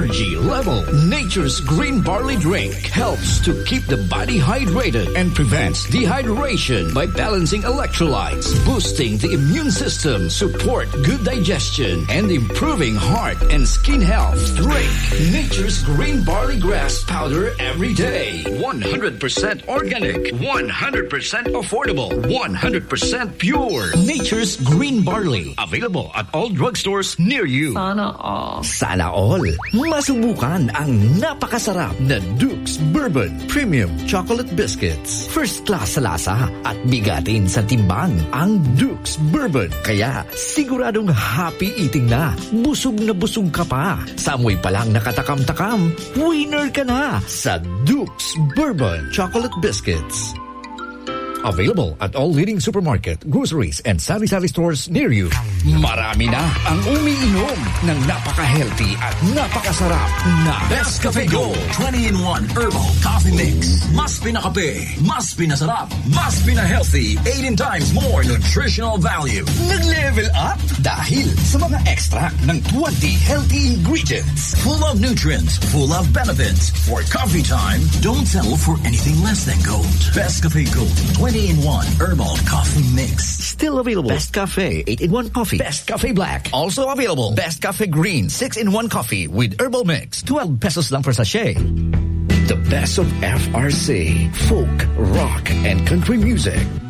energy level. Nature's Green Barley Drink helps to keep the body hydrated and prevents dehydration by balancing electrolytes, boosting the immune system, support good digestion, and improving heart and skin health. Drink Nature's Green Barley Grass Powder every day. 100% organic, 100% affordable, 100% pure. Nature's Green Barley. Available at all drugstores near you. Sana all. Sana all. Masubukan ang napakasarap na Duke's Bourbon Premium Chocolate Biscuits. First class sa lasa at bigatin sa timbang ang Duke's Bourbon. Kaya siguradong happy eating na. Busog na busog ka pa. Sa amoy pa lang nakatakam-takam, winner ka na sa Duke's Bourbon Chocolate Biscuits. Available at all leading supermarket, groceries, and sari-sari stores near you. Marami na ang umiinom ng napaka-healthy at napakasarap na Best Cafe Gold 20-in-1 Herbal Coffee Mix. Mas pinakape, mas pinasarap, mas pina-healthy, 18 times more nutritional value. Nag-level up dahil sa mga extract ng 20 healthy ingredients. Full of nutrients, full of benefits. For coffee time, don't settle for anything less than gold. Best Cafe Gold 20-in-1 Herbal Coffee Mix. Still available. Best Cafe 8-in-1 Coffee. Best Cafe Black. Also available. Best Cafe Green 6-in-1 Coffee with Herbal Mix. 12 pesos lang per sachet. The best of FRC, folk, rock, and country music.